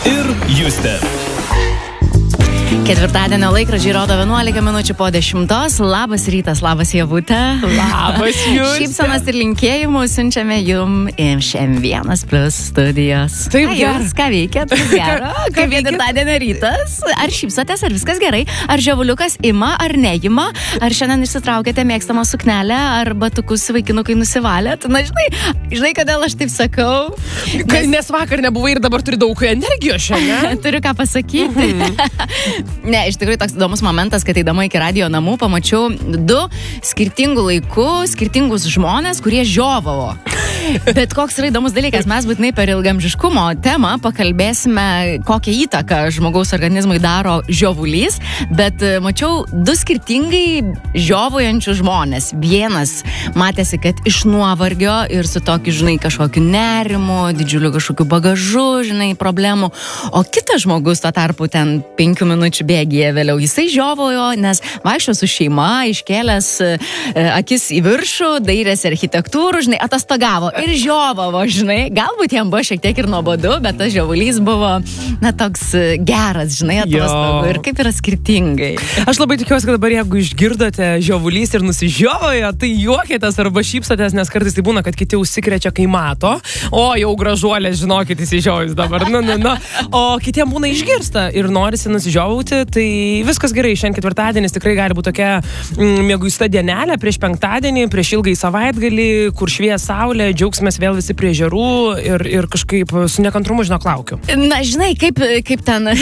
ir Justė. Ketvirtadienio laikrodžiai rodo 11 minučių po 10. Labas rytas, labas Ievute. Labas Justė. Šypsenas ir linkėjimus siunčiame jum iš M1 Plus studijos. Taip, Jūs ką veikėt? Gero? Kaip ketvirtadienio rytas? Ar šypsotės, ar viskas gerai? Ar žavuliukas ima, ar neima? Ar šiandien išsitraukėte mėgstamą suknelę, ar batukus vaikinukai nusivalėt? Na, žinai, kodėl aš taip sakau? Nes vakar nebuvai ir dabar turi daug energijos šiandien. Turiu ką pasakyti. Ne, iš tikrųjų toks įdomus momentas, kad eidama iki radijo namų pamačiau 2 skirtingų laikų, skirtingus žmonės, kurie žiovavo. Bet koks yra įdomus dalykas, mes būtinai per ilgamžiškumo temą pakalbėsime, kokią įtaką žmogaus organizmui daro žiovulys, bet mačiau 2 skirtingai žiovuojančius žmonės. Vienas matėsi, kad iš nuovargio ir su tokiu, žinai, kažkokiu nerimu, didžiuliu kažkokiu bagažu, žinai, problemų, o kitas žmogus tuo tarpu ten 5 minučių bėgyje vėliau. Jisai žiovojo, nes vaikščio su šeima, iškėlęs akis į viršų, dairėsi architektūrų, žinai, atostogavo ir žiovavo, žinai. Galbūt jam buvo šiek tiek ir nuobodu, bet tas žiovulys buvo, na, toks geras, žinai, atostogų. Ir kaip yra skirtingai. Aš labai tikiuosi, kad dabar jeigu išgirdote žiovulys ir nusižiovojo, tai juokitės arba šypsotės, nes kartais tai būna, kad kiti užsikrečia, kai mato. O, jau gražuolė, žinokit, įsižiojus dabar. O kitiem būna išgirsta ir norisi nusižiovauti. Tai viskas gerai, šiandien ketvirtadienis tikrai gali būti tokia mieguista dienelė prieš penktadienį, prieš ilgai savaitgalį, kur švies saulė, džiaugsimės vėl visi prie ežerų ir kažkaip su nekantrumu, žinok, laukiu. Na, žinai, kaip ten...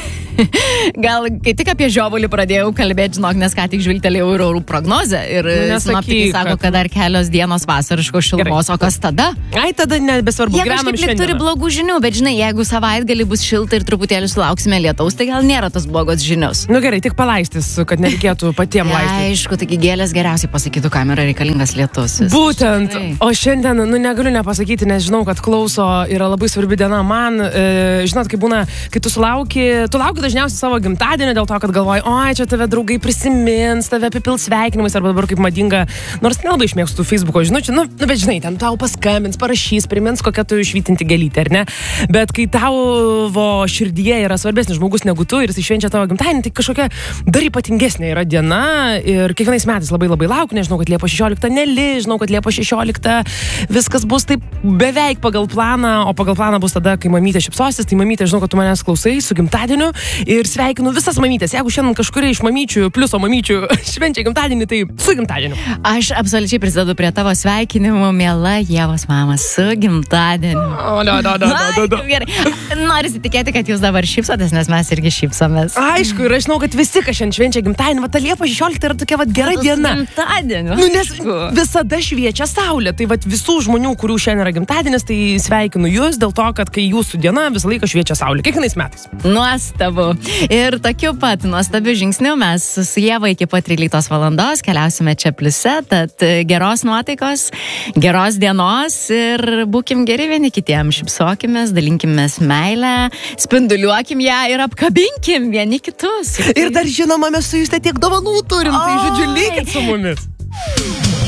Gal kai tik apie žiovulį pradėjau kalbėti, žinok, nes ką tik žvilgtelėjau ir orų prognozę ir sinoptikai sako, kad dar kelios dienos vasariškos šilumos, o kas tada? Ai, tada nebesvarbu, jie kažkaip lyg turi blogų žinių, bet žinai, jeigu savaitgalį bus šilta ir truputėlį sulauksime lietaus, tai gal nėra tos blogos žinios. Nu gerai, tik palaistis, kad nereikėtų patiem laistis. Aišku, taigi gėlės geriausiai pasakytų, kam yra reikalingas lietus. Būtent, o šiandien, negaliu nepasakyti, nes žinau, kad klauso yra labai svarbi diena man, žinot, kai būna, kai tu lauki dažniausiai savo gimtadienį dėl to, kad galvoji, oi, čia tave draugai prisimins, tave apipils sveikinimais, arba dabar kaip madinga, nors nelabai išmėgstu Facebooko žinučių, bet žinai, ten tau paskambins, parašys, primins, kokia tu išvytinti gėlytė, ar ne? Bet kai tavo širdyje yra svarbesnis žmogus negu tu ir jis švenčia tavo gimtadienį, tai kažkokia dar ypatingesnė yra diena ir kiekvienais metais labai laukiu, nežinau, kad Liepos 16 neli, žinau, kad Liepos 16 viskas bus taip beveik pagal planą, o pagal planą bus tada, kai mamytė šypsosis, tai mamytė, žinau, kad tu manęs klausai su gimtadieniu. Ir sveikinu visas mamytės. Jeigu šiandien kažkuria iš mamyčių, pliuso mamyčių švenčia gimtadienį, tai su gimtadieniu. Aš absoliučiai prisidedu prie tavo sveikinimų, miela Ievos mama, su gimtadieniu. Gerai. Norisi tikėti, kad jūs dabar šypsotės, nes mes irgi šypsomės. Aišku, ir aš žinau, kad visi, kas šiandien švenčia gimtadienį, va ta Liepos 16 yra tokia gera diena. Gimtadieniu. Nes visada šviečia saulė. Tai visų žmonių, kurių šiandien yra gimtadienis, tai sveikinu jūs dėl to, kad kai jūsų diena visą laiką šviečia saulė. Kiekvienais metais. Nuostabu. Ir tokiu pat nuostabiu žingsniu mes su Ieva iki pat 13 valandos keliausime čia pliuse, tad geros nuotaikos, geros dienos ir būkim geri vieni kitiem, šypsokimės, dalinkimės meilę, spinduliuokim ją ir apkabinkim vieni kitus. Ir dar žinoma, mes su Juste tiek dovanų turim, tai žodžiu, likit su mumis.